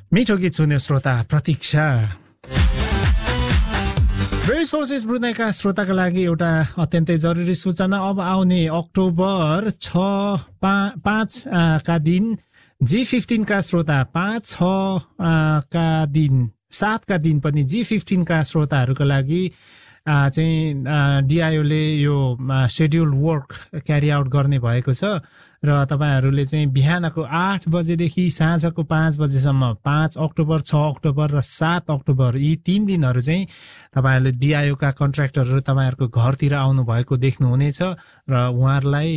मिठो गीत सुन्ने श्रोता प्रतीक्षा ब्रिटिस फोर्सेस ब्रुनाईका श्रोताका लागि एउटा अत्यन्तै जरुरी सूचना। अब आउने अक्टोबर 5 का दिन G15 का श्रोता 5-6 का दिन 7 का दिन पनि G15 का श्रोताहरूका लागि चाहिँ डिआइओले यो शेड्युल वर्क क्यारी आउट गर्ने भएको छ र तपाईहरुले चाहिँ बिहानको 8 बजेदेखि साँझको 5 बजेसम्म 5 अक्टोबर 6 अक्टोबर र 7 अक्टोबर यी 3 दिनहरु चाहिँ तपाईहरुले डिआइओ का कन्ट्र्याक्टरहरु तपाईहरुको घरतिर आउनु भएको देख्नुहुनेछ र उहाँहरुलाई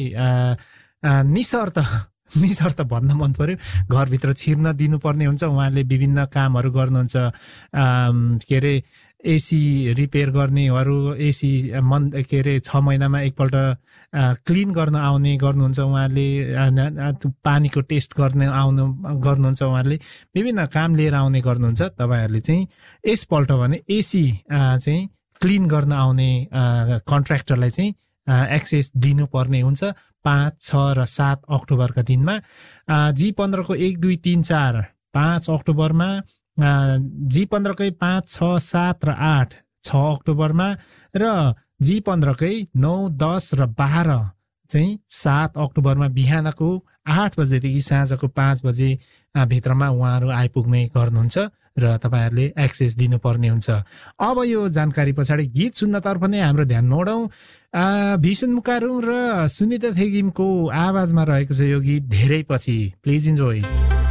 निशर्त भन्न मन पर्यो घरभित्र छिर्न दिनुपर्ने हुन्छ। उहाँले विभिन्न कामहरु गर्नुहुन्छ के रे एसी रिपेयर गर्नेहरु एसी के रे 6 महिनामा एकपल्ट क्लिन गर्न आउने गर्नुहुन्छ। उहाँले पानीको टेस्ट गर्नुहुन्छ। उहाँले विभिन्न काम लिएर आउने गर्नुहुन्छ। तपाईहरुले चाहिँ यसपल्ट भने एसी चाहिँ क्लिन गर्न आउने कन्ट्र्याक्टरलाई चाहिँ एक्सेस दिनुपर्ने हुन्छ 5, 6 र 7 अक्टोबरका दिनमा। G15 को 1, 2, 3, 4 5 अक्टोबरमा G15 कै 5, 6, 7 र 8 6 अक्टोबरमा र G15 कै 9, 10 र 12 चाहिँ 7 अक्टोबरमा बिहानको 8 बजेदेखि साँझको 5 बजे भित्रमा उहाँहरु आइपुग्ने गर्नुहुन्छ र तपाईहरुले एक्सेस दिनुपर्ने हुन्छ। अब यो जानकारी पछाडी गीत सुन्नतर्फ नै हाम्रो ध्यान मोडौं। भीषण मुकारुङ र सुनिता थेगिमको आवाजमा रहेको छ यो गीत धेरै पछि। Please enjoy.